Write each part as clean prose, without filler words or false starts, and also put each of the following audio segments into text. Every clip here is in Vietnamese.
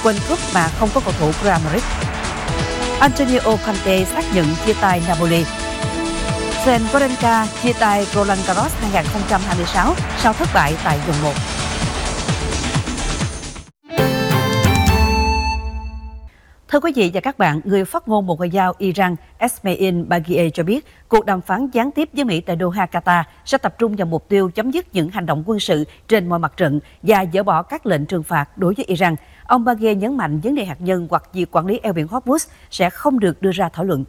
quên cúp mà không có cầu thủ Real Madrid. Antonio Conte xác nhận chia tay Napoli. Sven Wawrinka chia tay Roland Garros 2026 sau thất bại tại vòng 1. Thưa quý vị và các bạn, người phát ngôn Bộ Ngoại giao Iran Esmail Baghaei cho biết cuộc đàm phán gián tiếp với Mỹ tại Doha, Qatar sẽ tập trung vào mục tiêu chấm dứt những hành động quân sự trên mọi mặt trận và dỡ bỏ các lệnh trừng phạt đối với Iran. Ông Baghaei nhấn mạnh vấn đề hạt nhân hoặc việc quản lý eo biển Hormuz sẽ không được đưa ra thảo luận.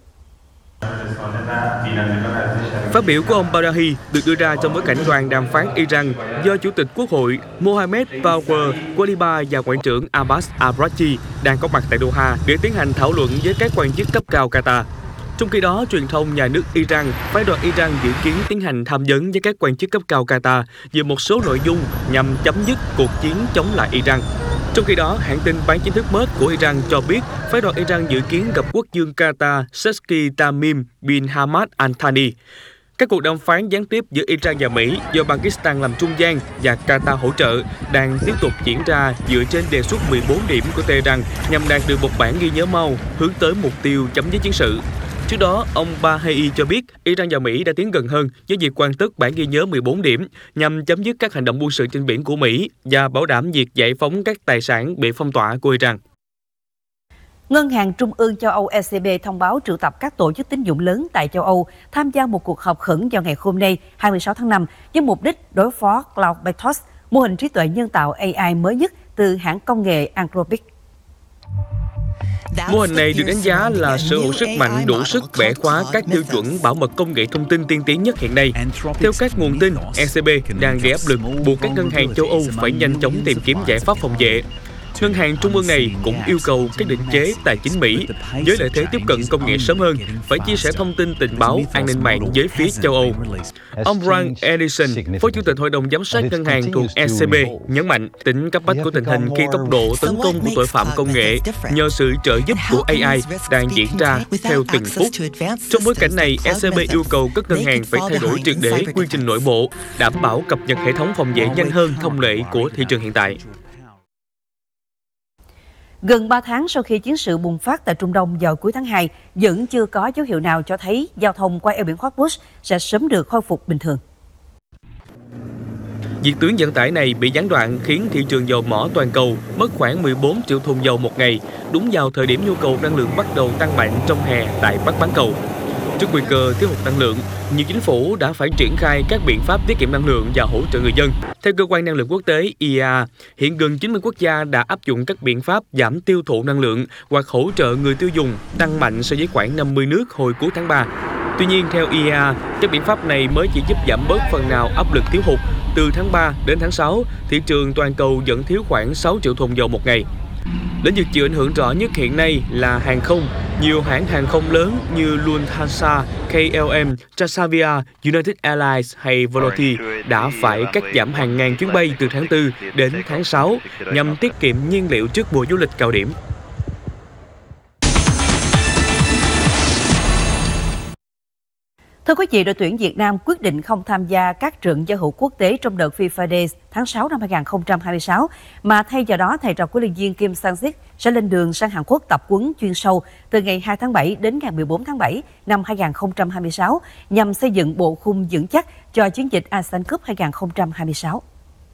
Phát biểu của ông Baghaei được đưa ra trong bối cảnh đoàn đàm phán Iran do Chủ tịch Quốc hội Mohamed Bawer Waliba và Ngoại trưởng Abbas Araghchi đang có mặt tại Doha để tiến hành thảo luận với các quan chức cấp cao Qatar. Trong khi đó, truyền thông nhà nước Iran, phái đoàn Iran dự kiến tiến hành tham vấn với các quan chức cấp cao Qatar về một số nội dung nhằm chấm dứt cuộc chiến chống lại Iran. Trong khi đó, hãng tin bán chính thức MERS của Iran cho biết phái đoàn Iran dự kiến gặp quốc vương Qatar Sheikh Tamim bin Hamad Al Thani. Các cuộc đàm phán gián tiếp giữa Iran và Mỹ do Pakistan làm trung gian và Qatar hỗ trợ đang tiếp tục diễn ra dựa trên đề xuất 14 điểm của Tehran nhằm đạt được một bản ghi nhớ mau hướng tới mục tiêu chấm dứt chiến sự. Trước đó, ông Baghaei cho biết Iran và Mỹ đã tiến gần hơn với việc hoàn tất bản ghi nhớ 14 điểm nhằm chấm dứt các hành động quân sự trên biển của Mỹ và bảo đảm việc giải phóng các tài sản bị phong tỏa của Iran. Ngân hàng Trung ương châu Âu ECB thông báo triệu tập các tổ chức tín dụng lớn tại châu Âu tham gia một cuộc họp khẩn vào ngày hôm nay, 26 tháng 5, với mục đích đối phó Cloud Bathos, mô hình trí tuệ nhân tạo AI mới nhất từ hãng công nghệ Anthropic. Mô hình này được đánh giá là sở hữu sức mạnh đủ sức bẻ khóa các tiêu chuẩn bảo mật công nghệ thông tin tiên tiến nhất hiện nay. Theo các nguồn tin, ECB đang gây áp lực buộc các ngân hàng châu Âu phải nhanh chóng tìm kiếm giải pháp phòng vệ. Ngân hàng Trung ương này cũng yêu cầu các định chế tài chính Mỹ với lợi thế tiếp cận công nghệ sớm hơn phải chia sẻ thông tin tình báo an ninh mạng với phía châu Âu. Ông Brian Ellison, Phó Chủ tịch Hội đồng Giám sát Ngân hàng thuộc ECB, nhấn mạnh tính cấp bách của tình hình khi tốc độ tấn công của tội phạm công nghệ nhờ sự trợ giúp của AI đang diễn ra theo từng phút. Trong bối cảnh này, ECB yêu cầu các ngân hàng phải thay đổi triệt để quy trình nội bộ, đảm bảo cập nhật hệ thống phòng vệ nhanh hơn thông lệ của thị trường hiện tại. Gần 3 tháng sau khi chiến sự bùng phát tại Trung Đông vào cuối tháng 2, vẫn chưa có dấu hiệu nào cho thấy giao thông qua eo biển Hormuz sẽ sớm được khôi phục bình thường. Việc tuyến vận tải này bị gián đoạn khiến thị trường dầu mỏ toàn cầu mất khoảng 14 triệu thùng dầu một ngày, đúng vào thời điểm nhu cầu năng lượng bắt đầu tăng mạnh trong hè tại Bắc bán cầu. Trước nguy cơ thiếu hụt năng lượng, nhiều chính phủ đã phải triển khai các biện pháp tiết kiệm năng lượng và hỗ trợ người dân. Theo cơ quan năng lượng quốc tế IEA, hiện gần 90 quốc gia đã áp dụng các biện pháp giảm tiêu thụ năng lượng hoặc hỗ trợ người tiêu dùng tăng mạnh so với khoảng 50 nước hồi cuối tháng 3. Tuy nhiên, theo IEA, các biện pháp này mới chỉ giúp giảm bớt phần nào áp lực thiếu hụt. Từ tháng 3 đến tháng 6, thị trường toàn cầu vẫn thiếu khoảng 6 triệu thùng dầu một ngày. Lĩnh vực chịu ảnh hưởng rõ nhất hiện nay là hàng không. Nhiều hãng hàng không lớn như Lufthansa, KLM, Transavia, United Airlines hay Voloty đã phải cắt giảm hàng ngàn chuyến bay từ tháng 4 đến tháng 6 nhằm tiết kiệm nhiên liệu trước mùa du lịch cao điểm. Thưa quý vị, đội tuyển Việt Nam quyết định không tham gia các trận giao hữu quốc tế trong đợt FIFA Days tháng 6 năm 2026, mà thay vào đó thầy trò huấn luyện viên Kim Sang-sik sẽ lên đường sang Hàn Quốc tập huấn chuyên sâu từ ngày 2 tháng 7 đến ngày 14 tháng 7 năm 2026 nhằm xây dựng bộ khung vững chắc cho chiến dịch ASEAN Cup 2026.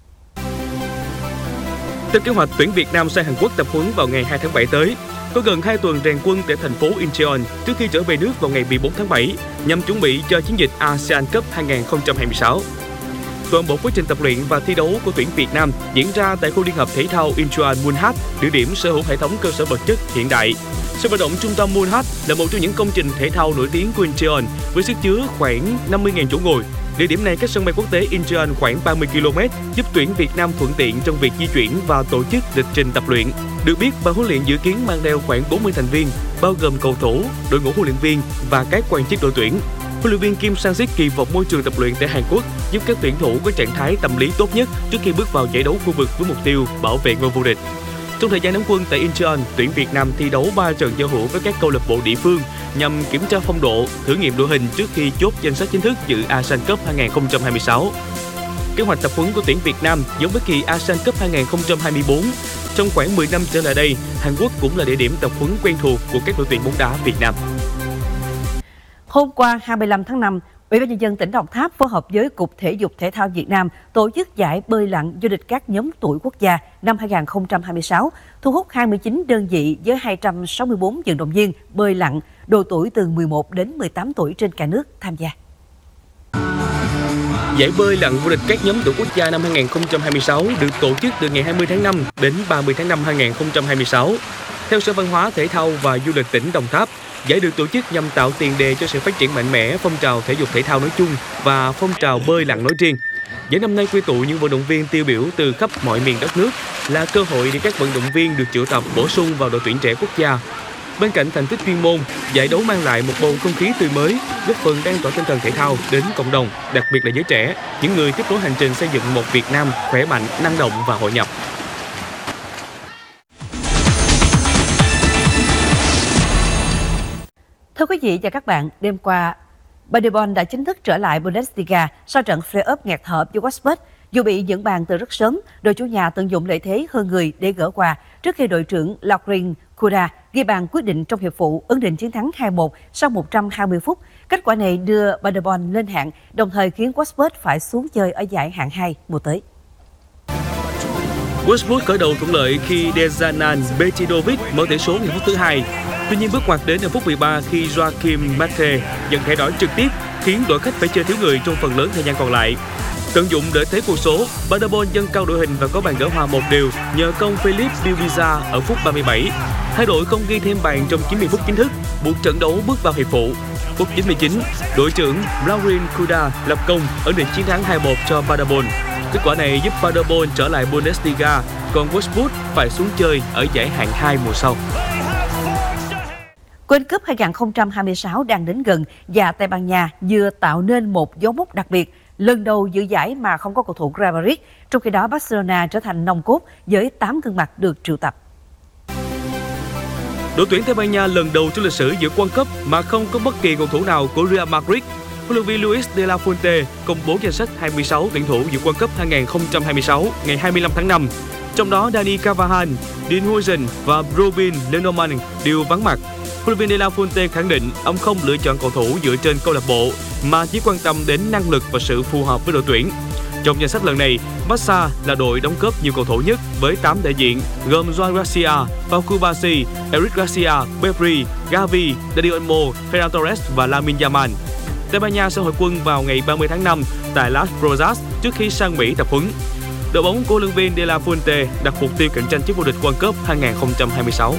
Theo kế hoạch, tuyển Việt Nam sang Hàn Quốc tập huấn vào ngày 2 tháng 7 tới. Có gần 2 tuần rèn quân tại thành phố Incheon trước khi trở về nước vào ngày 14 tháng 7 nhằm chuẩn bị cho chiến dịch ASEAN Cup 2026. Toàn bộ quá trình tập luyện và thi đấu của tuyển Việt Nam diễn ra tại khu liên hợp thể thao Incheon Munhat, địa điểm sở hữu hệ thống cơ sở vật chất hiện đại. Sân vận động trung tâm Munhat là một trong những công trình thể thao nổi tiếng của Incheon với sức chứa khoảng 50.000 chỗ ngồi. Địa điểm này cách sân bay quốc tế Incheon khoảng 30 km, giúp tuyển Việt Nam thuận tiện trong việc di chuyển và tổ chức lịch trình tập luyện. Được biết, ban huấn luyện dự kiến mang theo khoảng 40 thành viên, bao gồm cầu thủ, đội ngũ huấn luyện viên và các quan chức đội tuyển. Huấn luyện viên Kim Sang-sik kỳ vọng môi trường tập luyện tại Hàn Quốc giúp các tuyển thủ có trạng thái tâm lý tốt nhất trước khi bước vào giải đấu khu vực với mục tiêu bảo vệ ngôi vô địch. Trong thời gian đóng quân tại Incheon, tuyển Việt Nam thi đấu 3 trận giao hữu với các câu lạc bộ địa phương nhằm kiểm tra phong độ, thử nghiệm đội hình trước khi chốt danh sách chính thức dự ASEAN Cup 2026. Kế hoạch tập huấn của tuyển Việt Nam giống với kỳ ASEAN Cup 2024. Trong khoảng 10 năm trở lại đây, Hàn Quốc cũng là địa điểm tập huấn quen thuộc của các đội tuyển bóng đá Việt Nam. Hôm qua 25 tháng 5, Ủy ban nhân dân tỉnh Đồng Tháp phối hợp với Cục Thể dục Thể thao Việt Nam tổ chức giải bơi lặn vô địch các nhóm tuổi quốc gia năm 2026, thu hút 29 đơn vị với 264 vận động viên bơi lặn độ tuổi từ 11 đến 18 tuổi trên cả nước tham gia. Giải bơi lặn vô địch các nhóm tuổi quốc gia năm 2026 được tổ chức từ ngày 20 tháng 5 đến 30 tháng 5 2026. Theo Sở Văn hóa, Thể thao và Du lịch tỉnh Đồng Tháp, giải được tổ chức nhằm tạo tiền đề cho sự phát triển mạnh mẽ phong trào thể dục thể thao nói chung và phong trào bơi lặn nói riêng. Giải năm nay quy tụ những vận động viên tiêu biểu từ khắp mọi miền đất nước, là cơ hội để các vận động viên được triệu tập bổ sung vào đội tuyển trẻ quốc gia. Bên cạnh thành tích chuyên môn, giải đấu mang lại một bầu không khí tươi mới, góp phần lan tỏa tinh thần thể thao đến cộng đồng, đặc biệt là giới trẻ, những người tiếp nối hành trình xây dựng một Việt Nam khỏe mạnh, năng động và hội nhập. Thưa quý vị và các bạn, đêm qua, Paderborn đã chính thức trở lại Bundesliga sau trận play-off nghẹt thở với Wolfsburg. Dù bị dẫn bàn từ rất sớm, đội chủ nhà tận dụng lợi thế hơn người để gỡ hòa trước khi đội trưởng Laurin Kuda ghi bàn quyết định trong hiệp phụ, ấn định chiến thắng 2-1 sau 120 phút. Kết quả này đưa Paderborn lên hạng, đồng thời khiến Wolfsburg phải xuống chơi ở giải hạng 2 mùa tới. Wolfsburg khởi đầu thuận lợi khi Dejan Betidovic mở tỷ số ở phút thứ 2. Tuy nhiên bước ngoặt đến ở phút 13 khi Joachim Matthä nhận thẻ đỏ trực tiếp khiến đội khách phải chơi thiếu người trong phần lớn thời gian còn lại. Tận dụng lợi thế cuộc số, Paderborn dâng cao đội hình và có bàn gỡ hòa 1-1 nhờ công Philipp Bielbiza ở phút 37. Hai đội không ghi thêm bàn trong 90 phút chính thức, buộc trận đấu bước vào hiệp phụ. Phút 99, đội trưởng Laurin Kuda lập công ấn định chiến thắng 2-1 cho Paderborn. Kết quả này giúp Paderborn trở lại Bundesliga, còn Wolfsburg phải xuống chơi ở giải hạng 2 mùa sau. World Cup 2026 đang đến gần và Tây Ban Nha vừa tạo nên một dấu mốc đặc biệt, lần đầu dự giải mà không có cầu thủ Real Madrid, trong khi đó Barcelona trở thành nòng cốt với 8 gương mặt được triệu tập. Đội tuyển Tây Ban Nha lần đầu trong lịch sử dự World Cup mà không có bất kỳ cầu thủ nào của Real Madrid. Huấn luyện viên Luis de la Fuente công bố danh sách 26 tuyển thủ dự World Cup 2026 ngày 25 tháng 5. Trong đó Dani Carvajal, Dean Huijsen và Robin Lenormand đều vắng mặt. Huấn luyện viên de la Fuente khẳng định ông không lựa chọn cầu thủ dựa trên câu lạc bộ mà chỉ quan tâm đến năng lực và sự phù hợp với đội tuyển. Trong danh sách lần này, Barca là đội đóng góp nhiều cầu thủ nhất với 8 đại diện gồm Joan Garcia, Pau Cubarsí, Eric Garcia, Pedri, Gavi, Dani Olmo, Ferran Torres và Lamine Yamal. Tây Ban Nha sẽ hội quân vào ngày 30 tháng 5 tại Las Rozas trước khi sang Mỹ tập huấn. Đội bóng của huấn luyện viên de la Fuente đặt mục tiêu cạnh tranh chức vô địch World Cup 2026.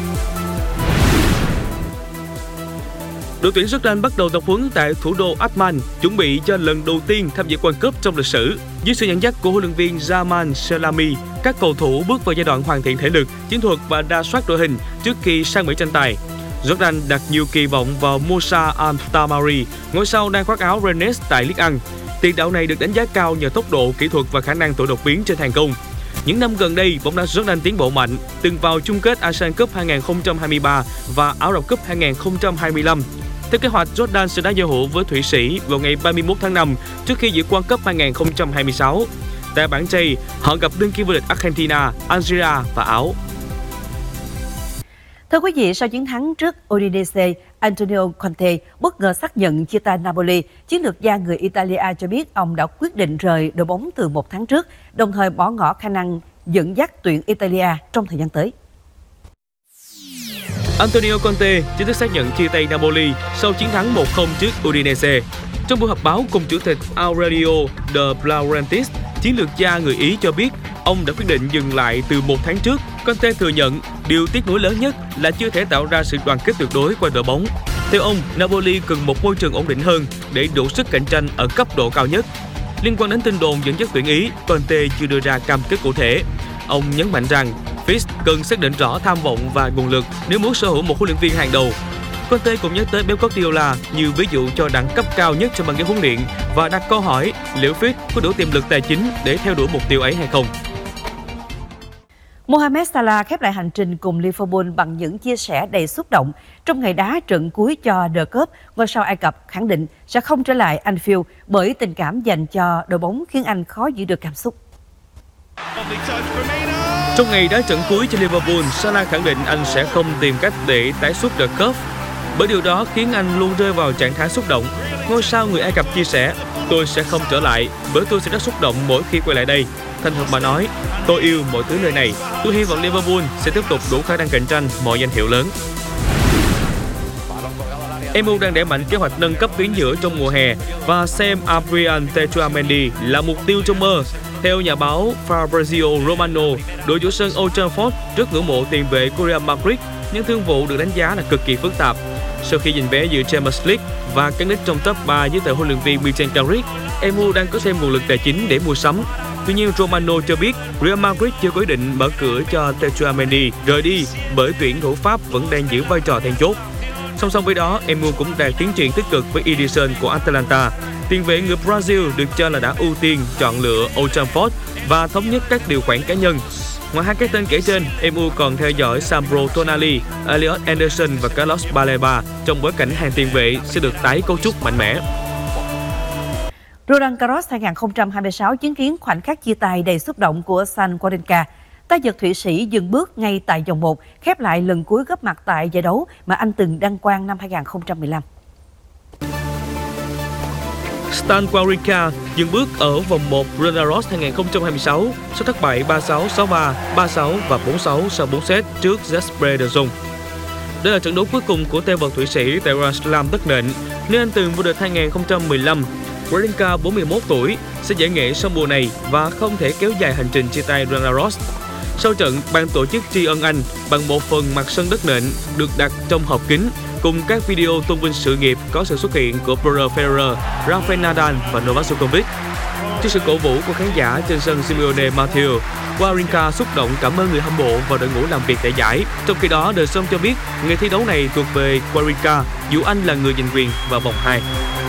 Đội tuyển Jordan bắt đầu tập huấn tại thủ đô Amman, chuẩn bị cho lần đầu tiên tham dự World Cup trong lịch sử. Dưới sự dẫn dắt của huấn luyện viên Jamal Selami, các cầu thủ bước vào giai đoạn hoàn thiện thể lực, chiến thuật và đa soát đội hình trước khi sang Mỹ tranh tài. Jordan đặt nhiều kỳ vọng vào Moussa Al-Tamari, ngôi sao đang khoác áo Rennes tại Ligue 1. Tiền đạo này được đánh giá cao nhờ tốc độ, kỹ thuật và khả năng tổ đột biến trên hàng công. Những năm gần đây, bóng đá Jordan tiến bộ mạnh, từng vào chung kết Asian Cup 2023 và Áo Rập Cup 2025. Theo kế hoạch, Jordan sẽ đá giao hữu với Thụy Sĩ vào ngày 31 tháng 5 trước khi dự World Cup 2026. Tại bảng J, họ gặp đương kim vô địch Argentina, Algeria và Áo. Thưa quý vị, sau chiến thắng trước Udinese, Antonio Conte bất ngờ xác nhận chia tay Napoli. Chiến lược gia người Italia cho biết ông đã quyết định rời đội bóng từ 1 tháng trước, đồng thời bỏ ngỏ khả năng dẫn dắt tuyển Italia trong thời gian tới. Antonio Conte chính thức xác nhận chia tay Napoli sau chiến thắng 1-0 trước Udinese. Trong buổi họp báo cùng chủ tịch Aurelio De Laurentiis, chiến lược gia người Ý cho biết ông đã quyết định dừng lại từ 1 tháng trước. Conte thừa nhận điều tiếc nuối lớn nhất là chưa thể tạo ra sự đoàn kết tuyệt đối qua đội bóng. Theo ông, Napoli cần một môi trường ổn định hơn để đủ sức cạnh tranh ở cấp độ cao nhất. Liên quan đến tin đồn dẫn dắt tuyển Ý, Conte chưa đưa ra cam kết cụ thể. Ông nhấn mạnh rằng Fitch cần xác định rõ tham vọng và nguồn lực nếu muốn sở hữu một huấn luyện viên hàng đầu. Conte cũng nhắc tới Pep Guardiola như ví dụ cho đẳng cấp cao nhất trong băng ghế huấn luyện và đặt câu hỏi liệu Fitch có đủ tiềm lực tài chính để theo đuổi mục tiêu ấy hay không. Mohamed Salah khép lại hành trình cùng Liverpool bằng những chia sẻ đầy xúc động. Trong ngày đá trận cuối cho The Cup, ngôi sao Ai Cập khẳng định sẽ không trở lại Anfield bởi tình cảm dành cho đội bóng khiến anh khó giữ được cảm xúc. Trong ngày đá trận cuối cho Liverpool, Salah khẳng định anh sẽ không tìm cách để tái xuất The Cup, bởi điều đó khiến anh luôn rơi vào trạng thái xúc động. Ngôi sao người Ai Cập chia sẻ: "Tôi sẽ không trở lại, bởi tôi sẽ rất xúc động mỗi khi quay lại đây. Thành thật mà nói, tôi yêu mọi thứ nơi này. Tôi hy vọng Liverpool sẽ tiếp tục đủ khả năng cạnh tranh mọi danh hiệu lớn." MU đang đẩy mạnh kế hoạch nâng cấp tuyến giữa trong mùa hè và xem Adrien Tchouaméni là mục tiêu trong mơ. Theo nhà báo Fabrizio Romano, đội chủ sân Old Trafford rất ngưỡng mộ tiền vệ của Real Madrid, nhưng thương vụ được đánh giá là cực kỳ phức tạp. Sau khi giành vé dự Champions League và cán đích trong top 3 dưới tay huấn luyện viên Michel Carrick, MU đang có thêm nguồn lực tài chính để mua sắm. Tuy nhiên, Romano cho biết Real Madrid chưa có ý định mở cửa cho Tchouaméni rời đi, bởi tuyển thủ Pháp vẫn đang giữ vai trò then chốt. Song song với đó, MU cũng đang tiến triển tích cực với Ederson của Atalanta. Tiền vệ người Brazil được cho là đã ưu tiên chọn lựa Old Trafford và thống nhất các điều khoản cá nhân. Ngoài hai cái tên kể trên, MU còn theo dõi Sandro Tonali, Elliot Anderson và Carlos Baleba trong bối cảnh hàng tiền vệ sẽ được tái cấu trúc mạnh mẽ. Roland Garros 2026 chứng kiến khoảnh khắc chia tay đầy xúc động của Stan Wawrinka. Tay vợt Thụy Sĩ dừng bước ngay tại vòng 1, khép lại lần cuối góp mặt tại giải đấu mà anh từng đăng quang năm 2015. Stan Wawrinka dừng bước ở vòng 1 Roland Garros 2026 sau thất bại 3-6, 6-3, 3-6 và 4-6 sau 4 set trước Jesper de Jong. Đây là trận đấu cuối cùng của tay vợt Thụy Sĩ tại Grand Slam đất nện, nơi anh từng vô địch 2015. Wawrinka 41 tuổi sẽ giải nghệ sau mùa này và không thể kéo dài hành trình chia tay Roland Garros. Sau trận, ban tổ chức tri ân anh bằng một phần mặt sân đất nện được đặt trong hộp kính cùng các video tôn vinh sự nghiệp có sự xuất hiện của Roger Federer, Rafael Nadal và Novak Djokovic. Trước sự cổ vũ của khán giả trên sân Simeone Matthew, Wawrinka xúc động cảm ơn người hâm mộ và đội ngũ làm việc tại giải. Trong khi đó, The Sun cho biết ngày thi đấu này thuộc về Wawrinka dù anh là người giành quyền vào vòng 2.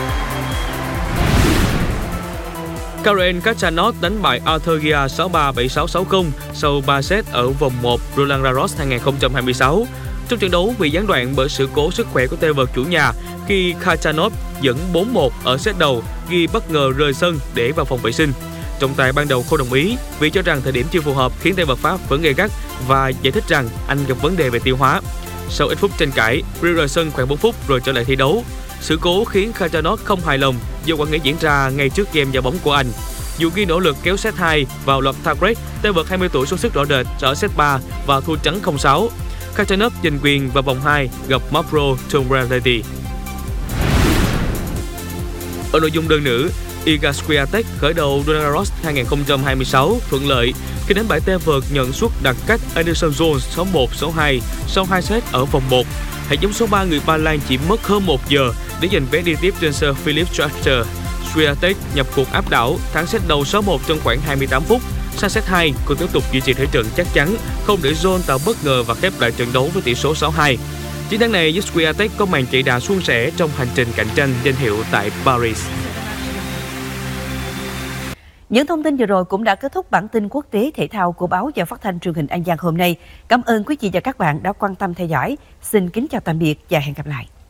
Karen Khachanov đánh bại Arthur Gia 6-3, 7-6, 6-0 sau 3 set ở vòng 1 Roland Garros 2026. Trong trận đấu bị gián đoạn bởi sự cố sức khỏe của tay vợt chủ nhà khi Khachanov dẫn 4-1 ở set đầu, Ghi bất ngờ rời sân để vào phòng vệ sinh. Trọng tài ban đầu không đồng ý vì cho rằng thời điểm chưa phù hợp, khiến tay vợt Pháp vẫn gay gắt và giải thích rằng anh gặp vấn đề về tiêu hóa. Sau ít phút tranh cãi, Ghi rời sân khoảng 4 phút rồi trở lại thi đấu. Sự cố khiến Khachanov không hài lòng do quả nghỉ diễn ra ngay trước game giao bóng của anh. Dù Ghi nỗ lực kéo set 2 vào loạt tiebreak, tay vợt 20 tuổi xuống sức rõ rệt ở set 3 và thua trắng 0-6. Khachanov giành quyền vào vòng 2 gặp Mauro Tonbelletti. Ở nội dung đơn nữ, Iga Swiatek khởi đầu Roland Garros 2026 thuận lợi khi đánh bại tay vợt nhận suất đặt cách Anderson Jones 6-1, 6-2 sau 2 set ở vòng 1. Hạt giống số 3 người Ba Lan chỉ mất hơn 1 giờ để giành vé đi tiếp trên sân Philipp Schuster. Swiatek nhập cuộc áp đảo, thắng set đầu 6-1 trong khoảng 28 phút. Sang set 2, cô tiếp tục duy trì thế trận chắc chắn, không để Jones tạo bất ngờ và khép lại trận đấu với tỷ số 6-2. Chiến thắng này giúp Swiatek có màn chạy đà suôn sẻ trong hành trình cạnh tranh danh hiệu tại Paris. Những thông tin vừa rồi cũng đã kết thúc bản tin quốc tế thể thao của báo Giờ Phát thanh Truyền hình An Giang hôm nay. Cảm ơn quý vị và các bạn đã quan tâm theo dõi. Xin kính chào tạm biệt và hẹn gặp lại.